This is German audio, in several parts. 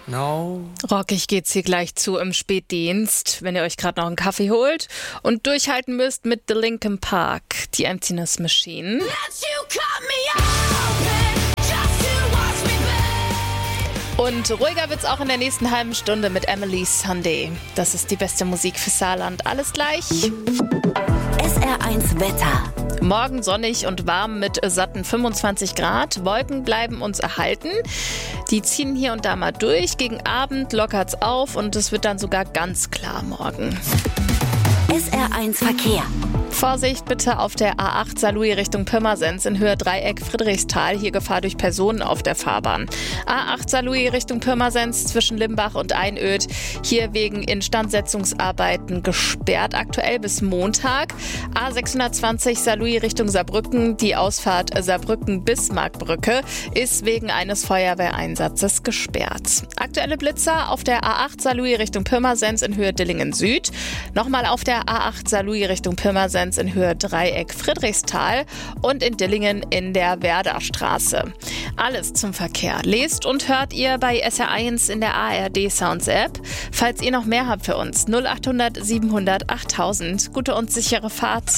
No. Rockig geht's hier gleich zu im Spätdienst, wenn ihr euch gerade noch einen Kaffee holt und durchhalten müsst mit The Linkin Park, die Emptiness Machine. Und ruhiger wird's auch in der nächsten halben Stunde mit Emily Sunday. Das ist die beste Musik für Saarland. Alles gleich. SR1 Wetter. Morgen sonnig und warm mit satten 25 Grad. Wolken bleiben uns erhalten. Die ziehen hier und da mal durch. Gegen Abend lockert's auf und es wird dann sogar ganz klar morgen. SR1 Verkehr. Vorsicht bitte auf der A8 Saarlouis Richtung Pirmasens in Höhe Dreieck Friedrichsthal. Hier Gefahr durch Personen auf der Fahrbahn. A8 Saarlouis Richtung Pirmasens zwischen Limbach und Einöd. Hier wegen Instandsetzungsarbeiten gesperrt aktuell bis Montag. A620 Saarlouis Richtung Saarbrücken. Die Ausfahrt Saarbrücken-Bismarckbrücke ist wegen eines Feuerwehreinsatzes gesperrt. Aktuelle Blitzer auf der A8 Saarlouis Richtung Pirmasens in Höhe Dillingen Süd. Nochmal auf der A8 Saarlouis Richtung Pirmasens in Höhe Dreieck Friedrichsthal und in Dillingen in der Werderstraße. Alles zum Verkehr lest und hört ihr bei SR1 in der ARD Sounds App. Falls ihr noch mehr habt für uns, 0800 700 8000. Gute und sichere Fahrt.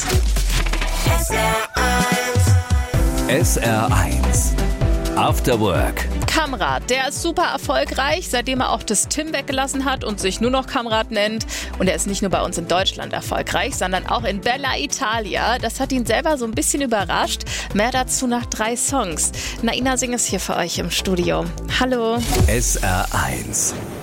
SR1 After Work. Kamrat, der ist super erfolgreich, seitdem er auch das Tim weggelassen hat und sich nur noch Kamrat nennt. Und er ist nicht nur bei uns in Deutschland erfolgreich, sondern auch in Bella Italia. Das hat ihn selber so ein bisschen überrascht. Mehr dazu nach 3 Songs. Naina Singh ist hier für euch im Studio. Hallo. SR1